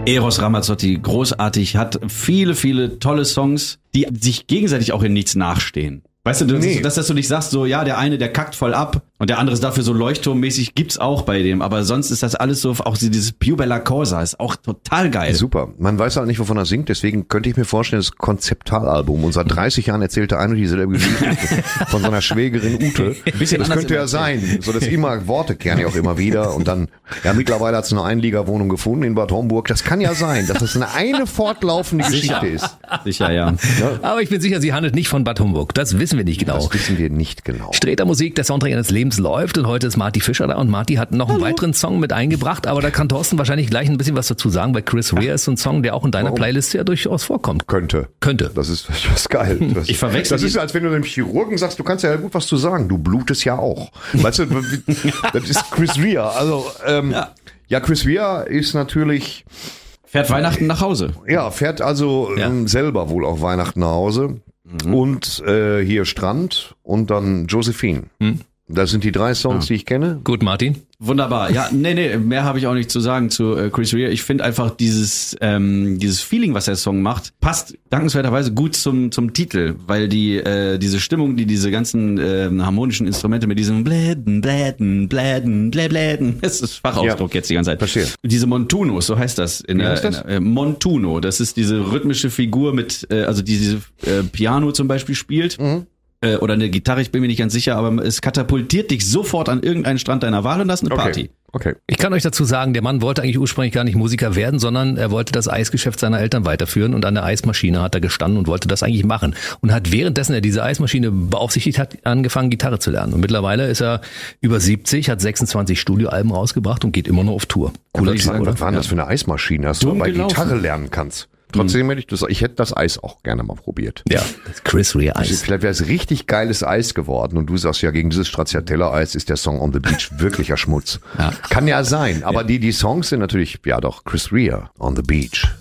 Eros Ramazzotti, großartig, hat viele, viele tolle Songs, die sich gegenseitig auch in nichts nachstehen. Weißt du, dass du nicht sagst, so, ja, der eine, der kackt voll ab und der andere ist dafür so leuchtturmmäßig, gibt's auch bei dem. Aber sonst ist das alles so, auch dieses Più Bella Cosa ist auch total geil. Super. Man weiß halt nicht, wovon er singt, deswegen könnte ich mir vorstellen, das Konzeptalalbum. Und seit 30 Jahren erzählt er eine und dieselbe Geschichte von seiner Schwägerin Ute. Das könnte ja sein. So, dass immer Worte kehren ja auch immer wieder. Und dann, ja, mittlerweile hat es eine Einliegerwohnung gefunden in Bad Homburg. Das kann ja sein, dass das eine fortlaufende Geschichte ist. Sicher, ja. Aber ich bin sicher, sie handelt nicht von Bad Homburg. Das wissen wir nicht genau. Das wissen wir nicht genau. Streter Musik, der Soundtrack eines Lebens läuft und heute ist Marty Fischer da und Marty hat noch einen weiteren Song mit eingebracht, aber da kann Thorsten wahrscheinlich gleich ein bisschen was dazu sagen, weil Chris Rea ist so ein Song, der auch in deiner Playlist ja durchaus vorkommt. Könnte. Das ist geil. Ich verwechsel. Das ist, als wenn du dem Chirurgen sagst, du kannst ja gut was zu sagen, du blutest ja auch. Weißt du, das ist Chris Rea. Also, ja, Chris Rea ist natürlich... Fährt Weihnachten nach Hause. Ja, fährt also selber wohl auch Weihnachten nach Hause. Und hier Strand und dann Josephine. Das sind die 3 Songs, die ich kenne. Gut, Martin. Wunderbar. Ja, nee, mehr habe ich auch nicht zu sagen zu Chris Rea. Ich finde einfach dieses Feeling, was der Song macht, passt dankenswerterweise gut zum Titel, weil diese Stimmung, die diese ganzen harmonischen Instrumente mit diesem Bläden, das ist Fachausdruck jetzt die ganze Zeit. Verstehe. Diese Montunos, so heißt das. Montuno, das ist diese rhythmische Figur mit, also diese Piano zum Beispiel spielt. Oder eine Gitarre, ich bin mir nicht ganz sicher, aber es katapultiert dich sofort an irgendeinen Strand deiner Wahl und das ist eine Party. Okay. Ich kann euch dazu sagen, der Mann wollte eigentlich ursprünglich gar nicht Musiker werden, sondern er wollte das Eisgeschäft seiner Eltern weiterführen und an der Eismaschine hat er gestanden und wollte das eigentlich machen. Und hat währenddessen er diese Eismaschine beaufsichtigt hat, angefangen Gitarre zu lernen. Und mittlerweile ist er über 70, hat 26 Studioalben rausgebracht und geht immer noch auf Tour. Cooler Typ, was war denn das für eine Eismaschine, dass du bei Gitarre lernen kannst? Trotzdem hätte ich hätte das Eis auch gerne mal probiert. Ja, das Chris Rea Eis. Vielleicht wäre es richtig geiles Eis geworden und du sagst ja, gegen dieses Stracciatella-Eis ist der Song On the Beach wirklicher Schmutz. Ja. Kann ja sein, aber die Songs sind natürlich, ja doch, Chris Rea On the Beach.